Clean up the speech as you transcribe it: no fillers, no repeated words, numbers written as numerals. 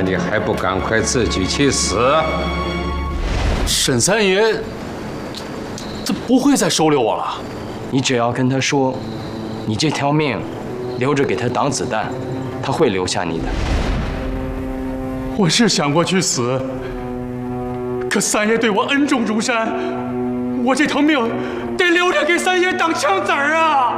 你还不赶快自己去死！ 沈三爷，他不会再收留我了。 你只要跟他说，你这条命留着给他挡子弹，他会留下你的。 我是想过去死，可三爷对我恩重如山，我这条命得留着给三爷挡枪子儿啊！